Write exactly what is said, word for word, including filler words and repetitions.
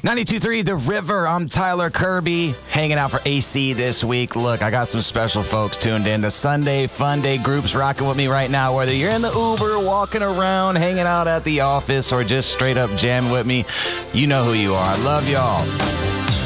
ninety-two point three The River. I'm Tyler Kirby, hanging out for A C this week. Look, I got some special folks tuned in. The Sunday Fun Day group's rocking with me right now. Whether you're in the Uber, walking around, hanging out at the office, or just straight up jamming with me, you know who you are. I love y'all.